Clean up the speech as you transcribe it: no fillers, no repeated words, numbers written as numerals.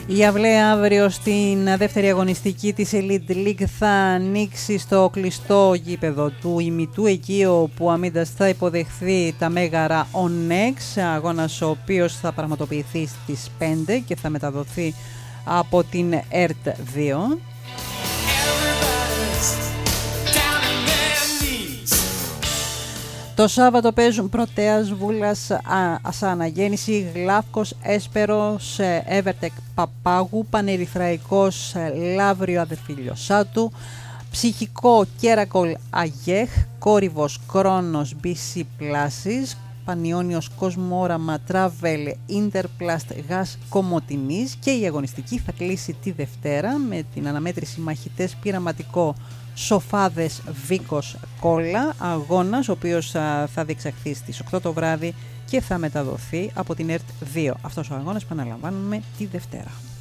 Η Αυλαία αύριο στην δεύτερη αγωνιστική της Elite League θα ανοίξει στο κλειστό γήπεδο του ημιτού, εκεί όπου Αμίντας θα υποδεχθεί τα Μέγαρα Onyx, αγώνας ο οποίος θα πραγματοποιηθεί στις 5 και θα μεταδοθεί από την ΕΡΤ 2. Το Σάββατο παίζουν Πρωτέας Βούλας Αναγέννηση, Γλαύκος Έσπερος Εύερτεκ Παπάγου, Πανερυθραϊκός Λαύριο Αδερφιλιοσάτου, Ψυχικό Κέρακολ Αγέχ, Κόρυβος Κρόνος BC Πλάσης, Πανιόνιος Κοσμόραμα Travel Interplast Γας Κομοτηνής. Και η αγωνιστική θα κλείσει τη Δευτέρα με την αναμέτρηση μαχητές πειραματικό Σοφάδες Βίκος Κόλλα, αγώνας ο οποίος θα διεξαχθεί στις 8 το βράδυ και θα μεταδοθεί από την ΕΡΤ 2. Αυτός ο αγώνας που αναλαμβάνουμε τη Δευτέρα.